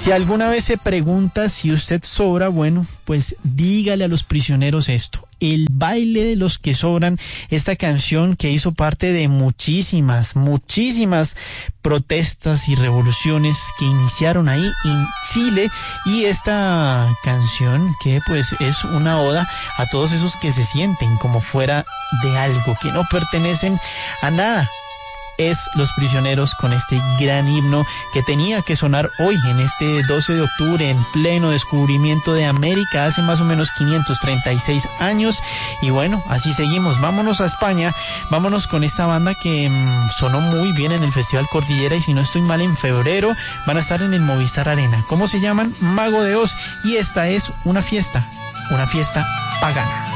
Si alguna vez se pregunta si usted sobra, bueno, pues dígale a los prisioneros esto. El baile de los que sobran, esta canción que hizo parte de muchísimas protestas y revoluciones que iniciaron ahí en Chile, y esta canción que pues es una oda a todos esos que se sienten como fuera de algo, que no pertenecen a nada. Es Los Prisioneros con este gran himno que tenía que sonar hoy, en este 12 de octubre, en pleno descubrimiento de América, hace más o menos 536 años. Y bueno, así seguimos. Vámonos a España, vámonos con esta banda que sonó muy bien en el Festival Cordillera, y si no estoy mal, en febrero van a estar en el Movistar Arena. ¿Cómo se llaman? Mago de Oz. Y esta es una fiesta pagana.